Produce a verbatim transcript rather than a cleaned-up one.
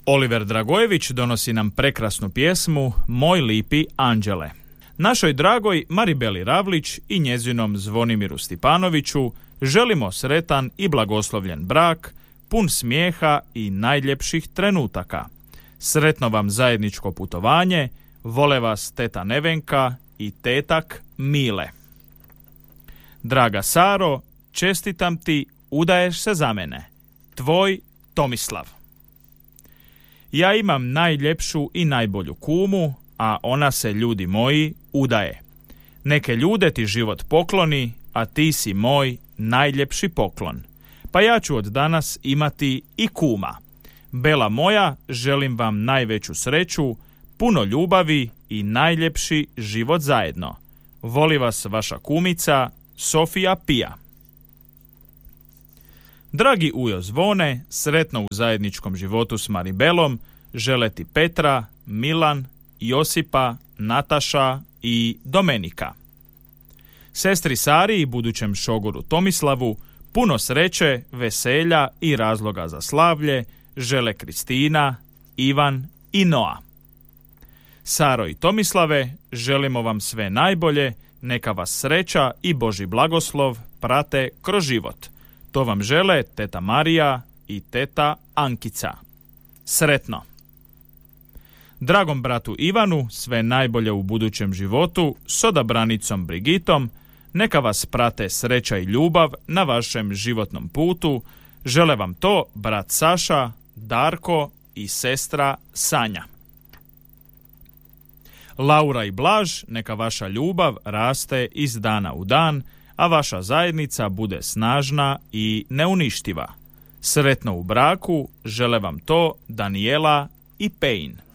Oliver Dragojević donosi nam prekrasnu pjesmu Moj lipi anđele. Našoj dragoj Maribeli Ravlić i njezinom Zvonimiru Stipanoviću želimo sretan i blagoslovljen brak, pun smijeha i najljepših trenutaka. Sretno vam zajedničko putovanje, vole vas teta Nevenka i tetak Mile. Draga Saro, čestitam ti, udaješ se za mene. Tvoj Tomislav. Ja imam najljepšu i najbolju kumu, a ona se, ljudi moji, udaje. Neke ljude ti život pokloni, a ti si moj najljepši poklon. Pa ja ću od danas imati i kuma. Bela moja, želim vam najveću sreću, puno ljubavi i najljepši život zajedno. Voli vas vaša kumica Sofija Pija. Dragi Ujo Zvone, sretno u zajedničkom životu s Maribelom žele ti Petra, Milan, Josipa, Nataša i Domenika. Sestri Sari i budućem šogoru Tomislavu puno sreće, veselja i razloga za slavlje žele Kristina, Ivan i Noa. Saro i Tomislave, želimo vam sve najbolje, neka vas sreća i Božji blagoslov prate kroz život. To vam žele teta Marija i teta Ankica. Sretno! Dragom bratu Ivanu sve najbolje u budućem životu s odabranicom Brigitom, neka vas prate sreća i ljubav na vašem životnom putu. Žele vam to brat Saša, Darko i sestra Sanja. Laura i Blaž, neka vaša ljubav raste iz dana u dan, a vaša zajednica bude snažna i neuništiva. Sretno u braku, žele vam to Daniela i Pejn.